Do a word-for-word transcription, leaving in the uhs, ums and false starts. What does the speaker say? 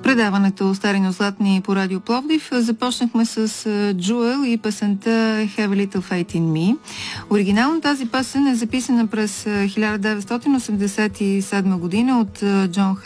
предаването Стари, но златни по Радио Пловдив. Започнахме с Джуел и песента Have a Little Faith in Me. Оригинално тази песен е записана през хиляда деветстотин осемдесет и седма година от Джон